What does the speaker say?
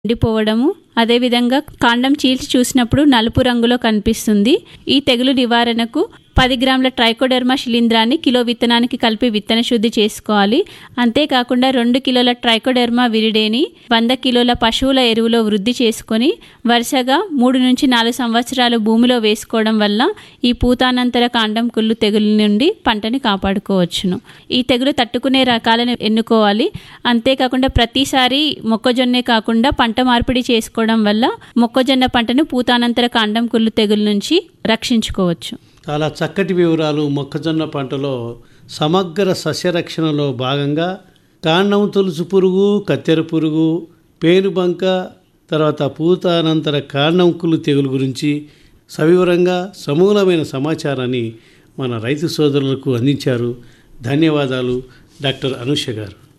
ఎండిపోవడము, అదేవిధంగా కాండం చీల్చి చూసినప్పుడు నలుపు రంగులో కనిపిస్తుంది. ఈ తెగులు నివారణకు 10 గ్రాముల ట్రైకోడెర్మా శిలీంధ్రాన్ని కిలో విత్తనానికి కలిపి విత్తన శుద్ధి చేసుకోవాలి. అంతేకాకుండా 2 కిలోల ట్రైకోడెర్మా విరిడేని 100 కిలోల పశువుల ఎరువులో వృద్ధి చేసుకొని వరుసగా 3 నుంచి 4 సంవత్సరాలు భూమిలో వేసుకోవడం వల్ల ఈ పూతానంతర కాండం కుళ్ళు తెగులు నుండి పంటని కాపాడుకోవచ్చును. ఈ తెగులు తట్టుకునే రకాలను ఎన్నుకోవాలి. అంతేకాకుండా ప్రతిసారి మొక్కజొన్నే కాకుండా పంట మార్పిడి చేసుకోవడం వల్ల మొక్కజొన్న పంటను పూతానంతర కాండం కుళ్ళు తెగులు నుంచి రక్షించుకోవచ్చు. చాలా చక్కటి వివరాలు. మొక్కజొన్న పంటలో సమగ్ర సస్యరక్షణలో భాగంగా కాండం తొలుచు పురుగు, కత్తెర పురుగు, పేనుబంక, తర్వాత పూతానంతర కాండం కుళ్ళు తెగులు గురించి సవివరంగా సమూలమైన సమాచారాన్ని మన రైతు సోదరులకు అందించారు. ధన్యవాదాలు డాక్టర్ అనూష గారు.